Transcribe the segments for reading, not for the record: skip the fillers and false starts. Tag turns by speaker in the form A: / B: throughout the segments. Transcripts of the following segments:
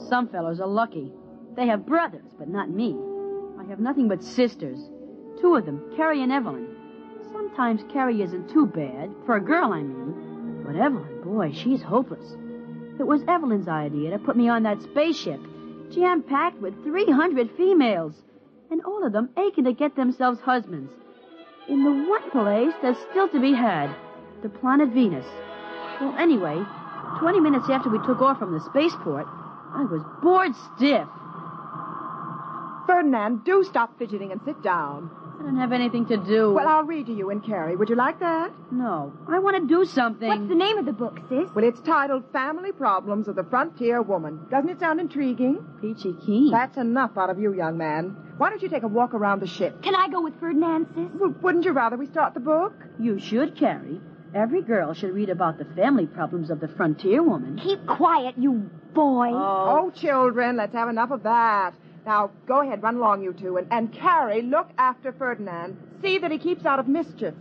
A: some fellows are lucky. They have brothers, but not me. I have nothing but sisters. Two of them, Carrie and Evelyn. Sometimes Carrie isn't too bad, for a girl, I mean. But Evelyn, boy, she's hopeless. It was Evelyn's idea to put me on that spaceship, jam-packed with 300 females, and all of them aching to get themselves husbands. In the one place that's still to be had, the planet Venus. Well, anyway, 20 minutes after we took off from the spaceport, I was bored stiff.
B: Ferdinand, do stop fidgeting and sit down.
A: I don't have anything to do.
B: Well, I'll read to you and Carrie. Would you like that?
A: No, I want to do something.
C: What's the name of the book, sis?
B: Well, it's titled Family Problems of the Frontier Woman. Doesn't it sound intriguing?
A: Peachy keen.
B: That's enough out of you, young man. Why don't you take a walk around the ship?
C: Can I go with Ferdinand, sis?
B: Well, wouldn't you rather we start the book?
A: You should, Carrie. Every girl should read about the family problems of the frontier woman.
C: Keep quiet, you boy.
B: Oh, children, let's have enough of that. Now, go ahead, run along, you two. And Carrie, look after Ferdinand. See that he keeps out of mischief.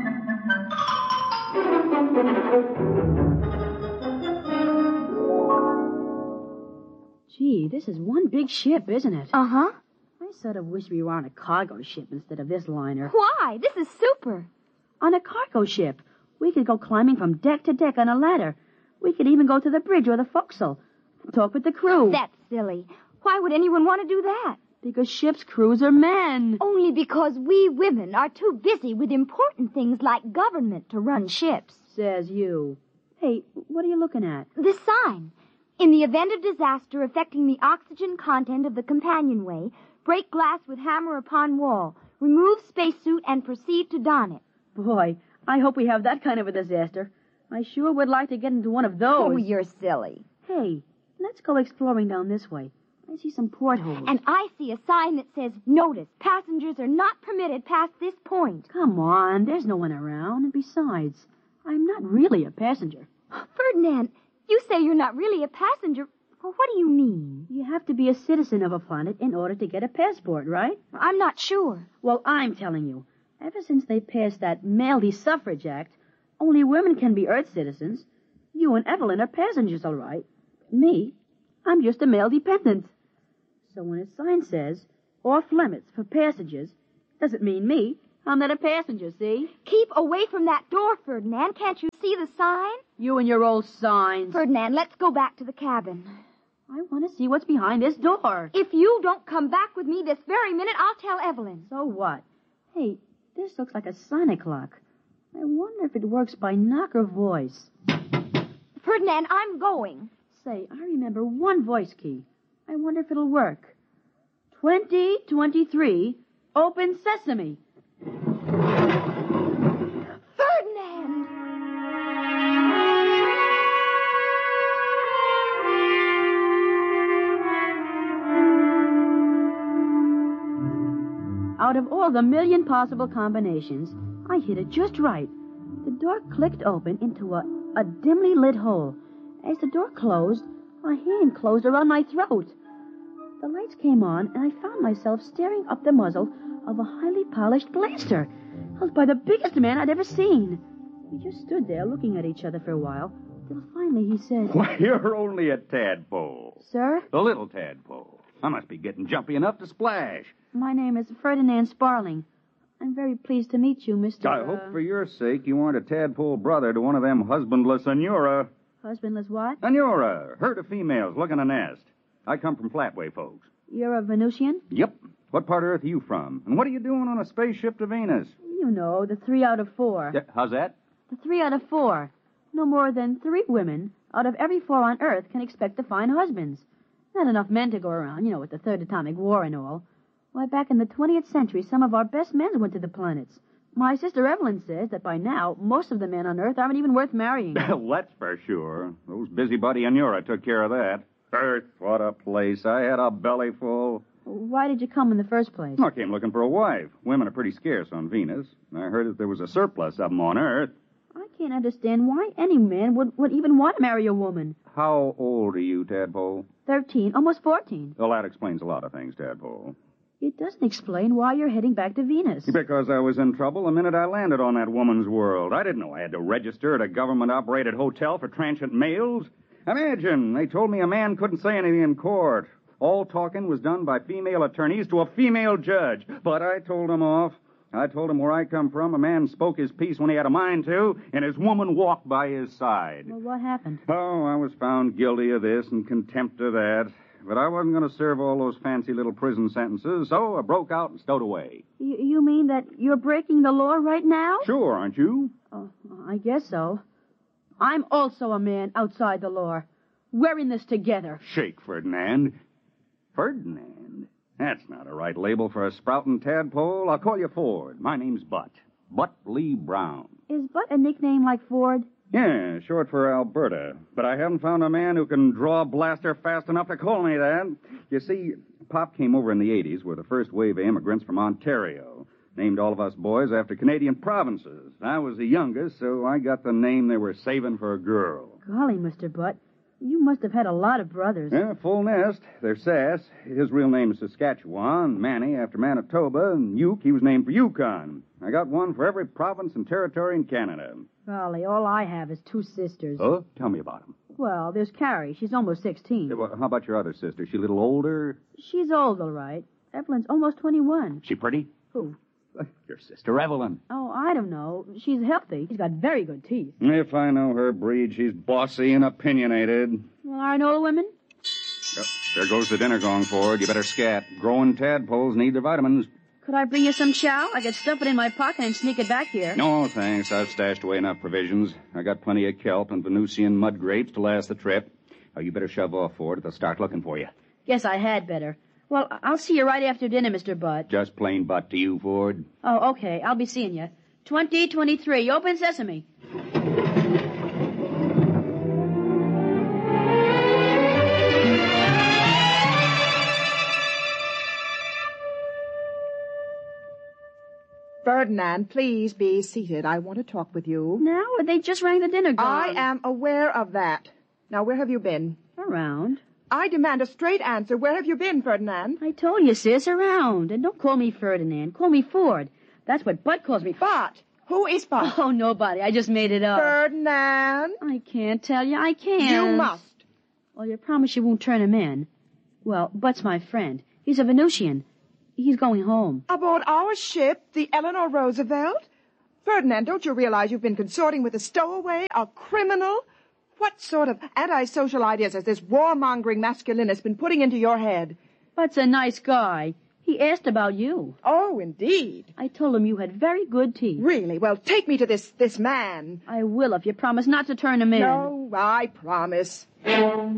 A: Gee, this is one big ship, isn't it?
C: Uh-huh.
A: I sort of wish we were on a cargo ship instead of this liner.
C: Why? This is super.
A: On a cargo ship, we could go climbing from deck to deck on a ladder. We could even go to the bridge or the forecastle. Talk with the crew.
C: That's silly. Why would anyone want to do that?
A: Because ship's crews are men.
C: Only because we women are too busy with important things like government to run ships.
A: Says you. Hey, what are you looking at?
C: This sign. In the event of disaster affecting the oxygen content of the companionway, break glass with hammer upon wall. Remove spacesuit and proceed to don it.
A: Boy, I hope we have that kind of a disaster. I sure would like to get into one of those.
C: Oh, you're silly.
A: Hey, let's go exploring down this way. I see some portholes.
C: And I see a sign that says, notice, passengers are not permitted past this point.
A: Come on, there's no one around. And besides, I'm not really a passenger.
C: Ferdinand, you say you're not really a passenger. Well, what do you mean?
A: You have to be a citizen of a planet in order to get a passport, right?
C: I'm not sure.
A: Well, I'm telling you. Ever since they passed that Male Suffrage Act, only women can be Earth citizens. You and Evelyn are passengers, all right. Me, I'm just a male dependent. So when a sign says, off limits for passengers, doesn't mean me. I'm not a passenger, see?
C: Keep away from that door, Ferdinand. Can't you see the sign?
A: You and your old signs.
C: Ferdinand, let's go back to the cabin.
A: I want to see what's behind this door.
C: If you don't come back with me this very minute, I'll tell Evelyn.
A: So what? Hey, this looks like a sonic lock. I wonder if it works by knock or voice.
C: Ferdinand, I'm going.
A: Say, I remember one voice key. I wonder if it'll work. 2023, open sesame.
C: Ferdinand!
A: Out of all the million possible combinations, I hit it just right. The door clicked open into a dimly lit hole. As the door closed, a hand closed around my throat. The lights came on, and I found myself staring up the muzzle of a highly polished blaster, held by the biggest man I'd ever seen. We just stood there looking at each other for a while, till finally he said,
D: Why, you're only a tadpole.
A: Sir?
D: A little tadpole. I must be getting jumpy enough to splash.
A: My name is Ferdinand Sparling. I'm very pleased to meet you, Mr.
D: I hope for your sake you aren't a tadpole brother to one of them husbandless Anura.
A: Husbandless what?
D: Anura, herd of females looking a nest. I come from Flatway, folks.
A: You're a Venusian?
D: Yep. What part of Earth are you from? And what are you doing on a spaceship to Venus?
A: You know, the 3 out of 4.
D: How's that?
A: The 3 out of 4. No more than 3 women out of every 4 on Earth can expect to find husbands. Not enough men to go around, you know, with the Third Atomic War and all. Why, back in the 20th century, some of our best men went to the planets. My sister Evelyn says that by now, most of the men on Earth aren't even worth marrying.
D: That's for sure. Those busybody Anura took care of that. Earth, what a place. I had a belly full.
A: Why did you come in the first place?
D: I came looking for a wife. Women are pretty scarce on Venus. I heard that there was a surplus of them on Earth.
A: I can't understand why any man would even want to marry a woman.
D: How old are you, Tadpole?
A: 13, almost 14.
D: Well, that explains a lot of things, Tadpole.
A: It doesn't explain why you're heading back to Venus.
D: Because I was in trouble the minute I landed on that woman's world. I didn't know I had to register at a government-operated hotel for transient males. Imagine, they told me a man couldn't say anything in court. All talking was done by female attorneys to a female judge. But I told them off. I told him where I come from, a man spoke his piece when he had a mind to, and his woman walked by his side.
A: Well, what happened?
D: Oh, I was found guilty of this and contempt of that. But I wasn't going to serve all those fancy little prison sentences, so I broke out and stowed away.
A: You mean that you're breaking the law right now?
D: Sure, aren't you?
A: Oh, I guess so. I'm also a man outside the law. We're in this together.
D: Shake, Ferdinand. Ferdinand? That's not a right label for a sprouting tadpole. I'll call you Ford. My name's Butt. Butt Lee Brown.
A: Is Butt a nickname like Ford?
D: Yeah, short for Alberta. But I haven't found a man who can draw a blaster fast enough to call me that. You see, Pop came over in the 80s with the first wave of immigrants from Ontario. Named all of us boys after Canadian provinces. I was the youngest, so I got the name they were saving for a girl.
A: Golly, Mr. Butt, you must have had a lot of brothers.
D: Yeah, full nest. They're Sass. His real name is Saskatchewan. Manny after Manitoba. And Uke, he was named for Yukon. I got one for every province and territory in Canada.
A: Golly, all I have is 2 sisters.
D: Oh? Tell me about them.
A: Well, there's Carrie. She's almost 16.
D: Well, how about your other sister? She a little older?
A: She's old, all right. Evelyn's almost 21.
D: She pretty?
A: Who?
D: Your sister Evelyn.
A: Oh, I don't know. She's healthy. She's got very good teeth.
D: If I know her breed, she's bossy and opinionated.
A: Well, aren't all women?
D: There goes the dinner gong, Ford. You better scat. Growing tadpoles need their vitamins.
A: Could I bring you some chow? I could stuff it in my pocket and sneak it back here.
D: No, thanks. I've stashed away enough provisions. I got plenty of kelp and Venusian mud grapes to last the trip. Oh, you better shove off, Ford. They'll start looking for you.
A: Guess I had better. Well, I'll see you right after dinner, Mr. Butt.
D: Just plain butt to you, Ford.
A: Oh, okay. I'll be seeing you. 2023. Open sesame.
B: Ferdinand, please be seated. I want to talk with you.
A: Now? They just rang the dinner gong.
B: I am aware of that. Now, where have you been?
A: Around.
B: I demand a straight answer. Where have you been, Ferdinand?
A: I told you, sis, around. And don't call me Ferdinand. Call me Ford. That's what Bud calls me.
B: But who is Bud?
A: Oh, nobody. I just made it up.
B: Ferdinand?
A: I can't tell you. I can't.
B: You must.
A: Well, you promise you won't turn him in. Well, Bud's my friend. He's a Venusian. He's going home.
B: Aboard our ship, the Eleanor Roosevelt? Ferdinand, don't you realize you've been consorting with a stowaway, a criminal? What sort of antisocial ideas has this warmongering masculinist been putting into your head?
A: Bud's a nice guy. He asked about you.
B: Oh, indeed.
A: I told him you had very good teeth.
B: Really? Well, take me to this man.
A: I will if you promise not to turn him in.
B: No, I promise.